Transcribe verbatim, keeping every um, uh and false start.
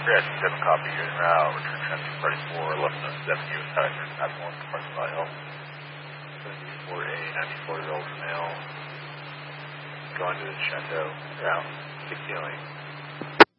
seven copy, you're en route, return traffic thirty-four, eleven oh seven, U S Tiger, nine one, departure by L. seventy-four A, ninety-four year old male, going to the Chateau, route, sixty oh eight.